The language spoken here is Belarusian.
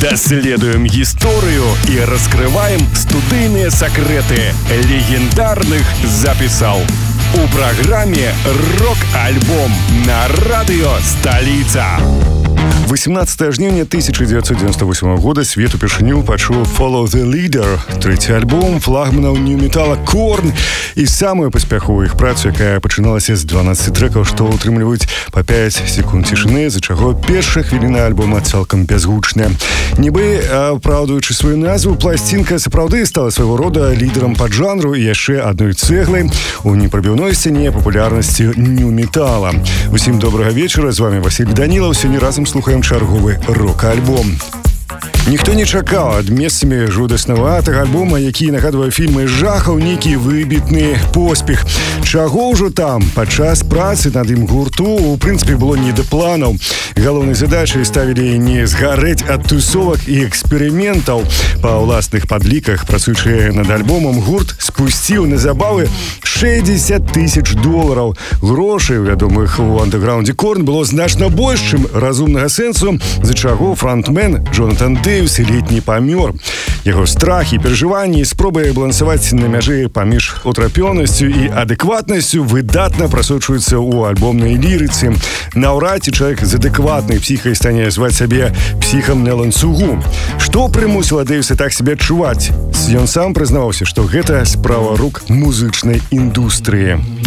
Даследуем историю и раскрываем студийные секреты легендарных записал. У программе «Рок-альбом» на радио «Столица». 18 жніўня 1998 года свет упершыню пачуў «Follow the Leader», трэці альбом флагманаў нью-метала «Корн» і самую паспяховую іх працу, якая пачыналася з 12 трэкаў, што ўтрымліваюць па 5 секунд цішыны, з-за чаго першая хвіліна альбома цалкам бязгучная. Нібы апраўдуючы сваю назву, пласцінка сапраўды стала свайго рода лідарам паджанру і яшчэ адной цэглай у непрабіўной сцяне папулярнасці нью-метала. Усім добрага вечара, з вами Васіль Данілаў. Сёння разам слухаем чарговы рок-альбом. Ніхто не чакаў ад месцамі жудаснаватага альбома, які нагадвае фільмы жахаў, нейкі выбітны поспех. Чаго ўжо там? Падчас працы над ім гурту у прынцыпе было не да планаў. Галоўнай задачай ставілі не згарэць ад тусовак і эксперыментаў. Па ўласных падліках, працуючы над альбомам, гурт спусціў на забавы $60 000. Грошай, вядомых у андэграўндзе Корн, было значна больш, чым разумнага сэнсу, з-за чаго фронтмен Джонатан Дэвіс ледзь памёр. Яго страхі, перажыванні і спробы балансаваць на мяжы паміж утрапёнасцю і адэкватнасцю выдатна прасочваюцца ў альбомнай лірыцы. Наўрад ці чалавек з адэкватнай псіхай стане зваць сябе псіхам на ланцугу. Што прымусіла Дэвіса так сябе адчуваць? Ён сам прызнаваўся, што гэта справа рук музычнай індустрыі.